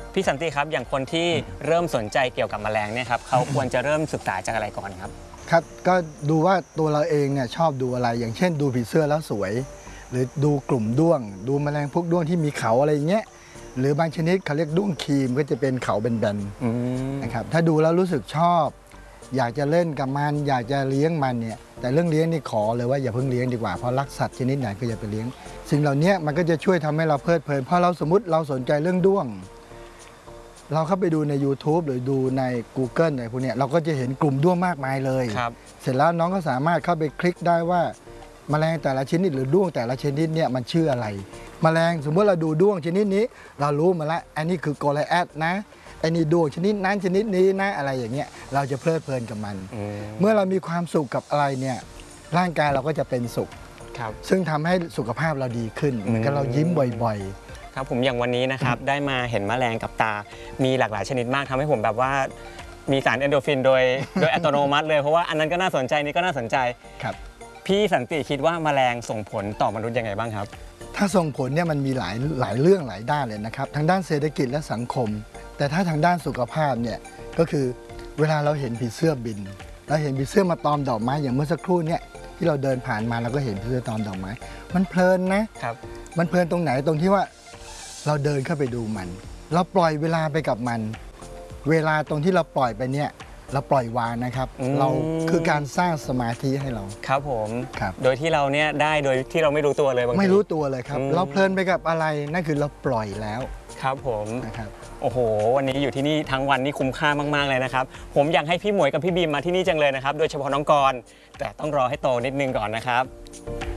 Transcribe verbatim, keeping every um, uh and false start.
พี่สันติครับอย่างคนที่เริ่มสนใจเกี่ยวกับแมลงเนี่ยครับเขาควรจะเริ่มศึกษาจากอะไรก่อนครับครับก็ดูว่าตัวเราเองเนี่ยชอบดูอะไรอย่างเช่นดูผีเสื้อแล้วสวยหรือดูกลุ่มด้วงดูแมลงพวกด้วงที่มีเขาอะไรอย่างเงี้ยหรือบางชนิดเขาเรียกด้วงครีมก็จะเป็นเขาแบนๆนะครับถ้าดูแล้วรู้สึกชอบอยากจะเล่นกับมันอยากจะเลี้ยงมันเนี่ยแต่เรื่องเลี้ยงนี่ขอเลยว่าอย่าเพิ่งเลี้ยงดีกว่าเพราะรักสัตว์ชนิดไหนก็อย่าไปเลี้ยงสิ่งเหล่านี้มันก็จะช่วยทำให้เราเพลิดเพลินเพราะเราสมมติเราสนใจเรื่องด้วงเราเข้าไปดูใน YouTube หรือดูใน Google อะไรพวกนี้เราก็จะเห็นกลุ่มด้วงมากมายเลยเสร็จแล้วน้องก็สามารถเข้าไปคลิกได้ว่าแมลงแต่ละชนิดหรือด้วงแต่ละชนิดเนี่ยมันชื่ออะไรแมลงสมมติเราดูด้วงชนิดนี้เรารู้มาแล้วอันนี้คือโกลแอดนะไอ้นี่ด้วงชนิดนั้นชนิดนี้นะอะไรอย่างเงี้ยเราจะเพลิดเพลินกับมันเมื่อเรามีความสุขกับอะไรเนี่ยร่างกายเราก็จะเป็นสุขซึ่งทำให้สุขภาพเราดีขึ้นเหมือนกับเรายิ้มบ่อยๆครับผมอย่างวันนี้นะครับได้มาเห็นแมลงกับตามีหลากหลายชนิดมากทำให้ผมแบบว่ามีสารเอนโดรฟินโดยโดยอัตโนมัติเลยเพราะว่าอันนั้นก็น่าสนใจนี่ก็น่าสนใจครับพี่สันติคิดว่าแมลงส่งผลต่อมนุษย์ยังไงบ้างครับถ้าส่งผลเนี่ยมันมีหลายหลายเรื่องหลายด้านเลยนะครับทั้งด้านเศรษฐกิจและสังคมแต่ถ้าทางด้านสุขภาพเนี่ยก็คือเวลาเราเห็นผีเสื้อบินเราเห็นผีเสื้อมาตอมดอกไม้อย่างเมื่อสักครู่เนี่ยที่เราเดินผ่านมาเราก็เห็นผีเสื้อตอมดอกไม้มันเพลินนะครับมันเพลินตรงไหนตรงที่ว่าเราเดินเข้าไปดูมันเราปล่อยเวลาไปกับมันเวลาตรงที่เราปล่อยไปเนี่ยเราปล่อยวางนะครับเราคือการสร้างสมาธิให้เราครับผมครับโดยที่เราเนี่ยได้โดยที่เราไม่รู้ตัวเลยบางทีไม่รู้ตัวเลยครับเราเพลินไปกับอะไรนั่นคือเราปล่อยแล้วครับผมนะครับโอ้โหวันนี้อยู่ที่นี่ทั้งวันนี่คุ้มค่ามากๆเลยนะครับผมอยากให้พี่หมวยกับพี่บีมมาที่นี่จังเลยนะครับโดยเฉพาะน้องกรณ์แต่ต้องรอให้โตนิดนึงก่อนนะครับ